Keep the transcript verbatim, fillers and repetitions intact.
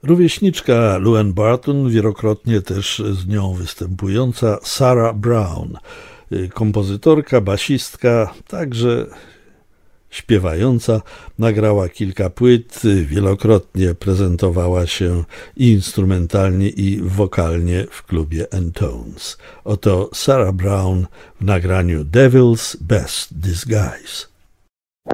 Rówieśniczka Luann Barton, wielokrotnie też z nią występująca Sarah Brown, kompozytorka, basistka, także śpiewająca, nagrała kilka płyt, wielokrotnie prezentowała się i instrumentalnie, i wokalnie w klubie N-Tones. Oto Sarah Brown w nagraniu Devil's Best Disguise.